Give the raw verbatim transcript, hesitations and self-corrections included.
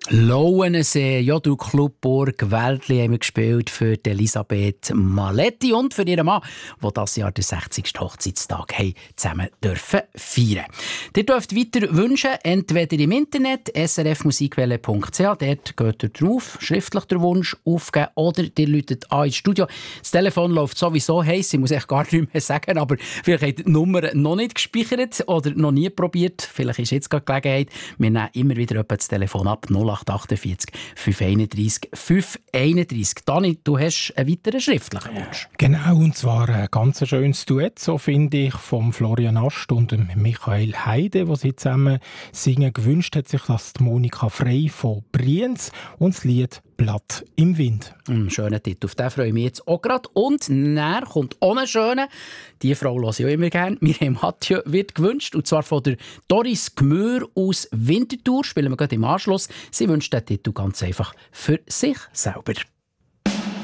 Lauensee, Jodl Clubburg, Wäldli haben wir gespielt für Elisabeth Maletti und für ihren Mann, der dieses Jahr den sechzigsten Hochzeitstag haben zusammen dürfen feiern. Ihr dürft weiter wünschen, entweder im Internet s r f musikwelle punkt c h, dort geht ihr drauf, schriftlich den Wunsch aufgeben, oder ihr läutet an ins Studio. Das Telefon läuft sowieso heiß, ich muss echt gar nichts mehr sagen, aber vielleicht habt ihr die Nummer noch nicht gespeichert oder noch nie probiert. Vielleicht ist jetzt gerade die Gelegenheit. Wir nehmen immer wieder das Telefon ab, null acht achtundvierzig fünf einunddreissig fünf einunddreissig. Dani, du hast einen weiteren schriftlichen Wunsch. Genau, und zwar ein ganz schönes Duett, so finde ich, von Florian Ast und Michael Heide, die sie zusammen singen. Gewünscht hat sich das die Monika Frey von Brienz und das Lied «Blatt im Wind». Ein schöner Titel, auf den freue ich mich jetzt auch gerade. Und näher kommt auch ein schöner. Die Frau höre ich auch immer gerne. Miriam Mathieu wird gewünscht, und zwar von der Doris Gmür aus Winterthur. Spielen wir gerade im Anschluss. Sie wünscht den Titel ganz einfach für sich selber.